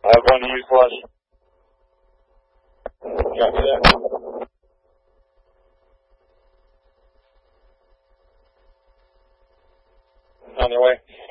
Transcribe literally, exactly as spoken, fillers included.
I have one to use flush. Copy that. On their way.